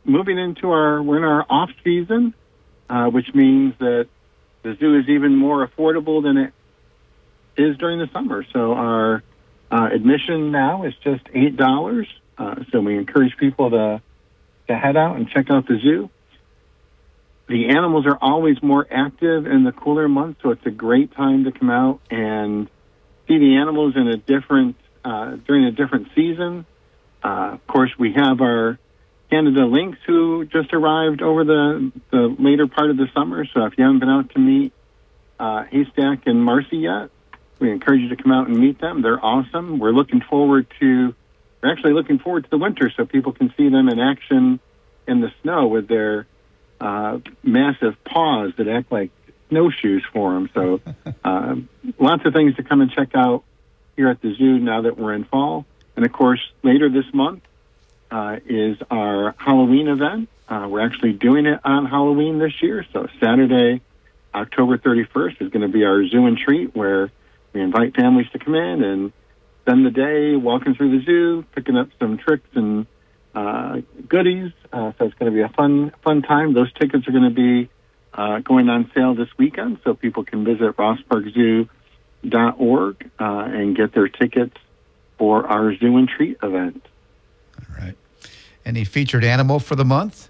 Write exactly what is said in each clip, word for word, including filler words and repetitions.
moving into our, we're in our off season, uh, which means that the zoo is even more affordable than it is during the summer. So our uh, admission now is just eight dollars. Uh, so we encourage people to, to head out and check out the zoo. The animals are always more active in the cooler months, so it's a great time to come out and see the animals in a different, uh, during a different season. Uh, of course, we have our Canada Lynx who just arrived over the, the later part of the summer. So if you haven't been out to meet uh, Haystack and Marcy yet, we encourage you to come out and meet them. They're awesome. We're looking forward to, we're actually looking forward to the winter so people can see them in action in the snow with their uh, massive paws that act like snowshoes for them. So uh, lots of things to come and check out here at the zoo now that we're in fall. And, of course, later this month uh, is our Halloween event. Uh, we're actually doing it on Halloween this year. So Saturday, October thirty-first is going to be our Zoo and Treat, where we invite families to come in and spend the day walking through the zoo, picking up some tricks and uh, goodies. Uh, so it's going to be a fun, fun time. Those tickets are going to be uh, going on sale this weekend, so people can visit ross park zoo dot org uh, and get their tickets for our Zoo and Treat event. All right. Any featured animal for the month?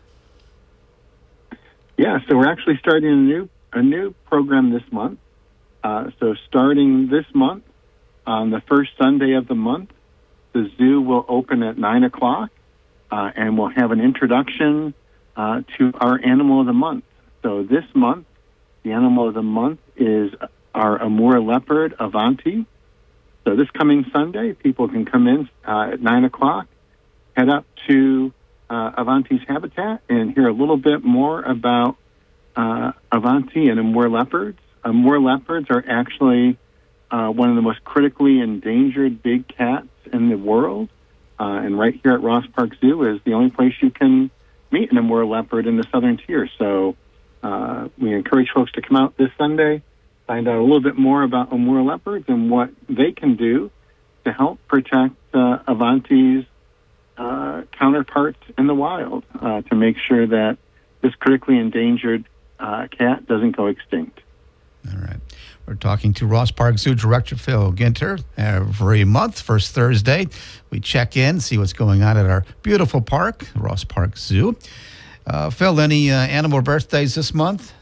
Yeah, so we're actually starting a new a new program this month. Uh, so starting this month, on the first Sunday of the month, the zoo will open at nine o'clock, uh, and we'll have an introduction uh, to our animal of the month. So this month, the animal of the month is our Amur leopard, Avanti. So this coming Sunday, people can come in uh, at nine o'clock, head up to uh, Avanti's habitat, and hear a little bit more about uh, Avanti and Amur leopards. Amur leopards are actually uh, one of the most critically endangered big cats in the world. Uh, and right here at Ross Park Zoo is the only place you can meet an Amur leopard in the southern tier. So uh, we encourage folks to come out this Sunday, find out a little bit more about Amur leopards and what they can do to help protect uh, Avanti's uh, counterparts in the wild uh, to make sure that this critically endangered uh, cat doesn't go extinct. All right. We're talking to Ross Park Zoo Director Phil Ginter. Every month, first Thursday, we check in, see what's going on at our beautiful park, Ross Park Zoo. Uh, Phil, any uh, animal birthdays this month?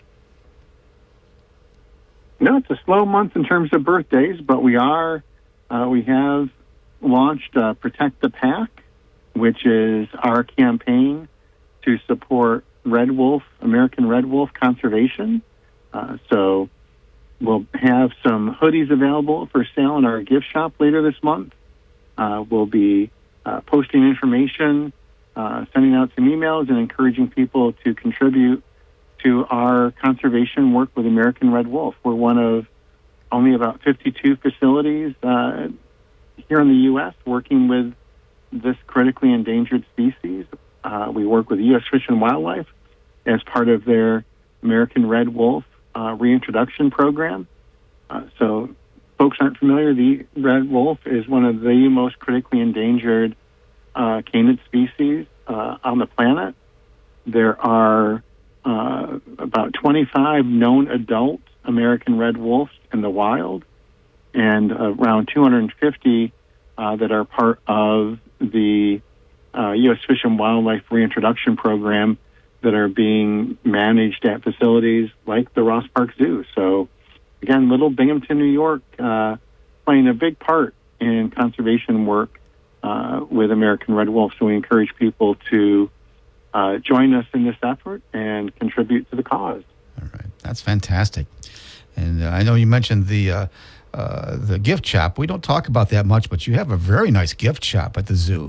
No, it's a slow month in terms of birthdays, but we are, uh, we have launched uh, Protect the Pack, which is our campaign to support red wolf, American red wolf conservation. Uh, so we'll have some hoodies available for sale in our gift shop later this month. Uh, we'll be uh, posting information, uh, sending out some emails, and encouraging people to contribute to our conservation work with American red wolf. We're one of only about fifty-two facilities uh, here in the U S working with this critically endangered species. Uh, we work with U S Fish and Wildlife as part of their American red wolf Uh, reintroduction program. Uh, so folks aren't familiar, the red wolf is one of the most critically endangered uh, canid species uh, on the planet. There are uh, about twenty-five known adult American red wolves in the wild and around two hundred fifty uh, that are part of the uh, U S Fish and Wildlife reintroduction program that are being managed at facilities like the Ross Park Zoo. So, again, Little Binghamton, New York, uh, playing a big part in conservation work uh, with American red wolf. So we encourage people to uh, join us in this effort and contribute to the cause. All right. That's fantastic. And uh, I know you mentioned the uh, uh, the gift shop. We don't talk about that much, but you have a very nice gift shop at the zoo.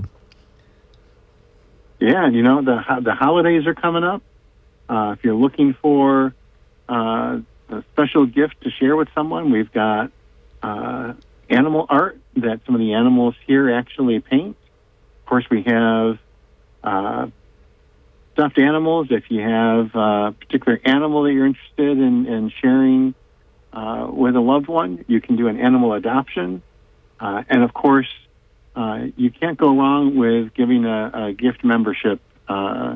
Yeah, you know, the the holidays are coming up. Uh, if you're looking for uh, a special gift to share with someone, we've got uh, animal art that some of the animals here actually paint. Of course, we have uh, stuffed animals. If you have a particular animal that you're interested in, in sharing uh, with a loved one, you can do an animal adoption. Uh, and, of course, Uh, you can't go wrong with giving a, a gift membership uh,